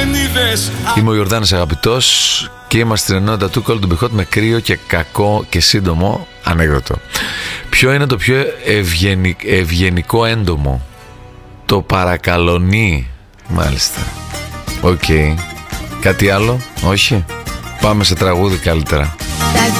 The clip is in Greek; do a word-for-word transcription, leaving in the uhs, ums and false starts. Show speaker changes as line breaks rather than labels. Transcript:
Είμαι ο Ιορδάνης αγαπητός και είμαστε στην ενότητα του Cold to Be Hot με κρύο και κακό και σύντομο ανέκδοτο. Ποιο είναι το πιο ευγενι... ευγενικό έντομο? Το παρακαλονί. Μάλιστα. Οκ. Okay. Κάτι άλλο? Όχι. Πάμε σε τραγούδι καλύτερα.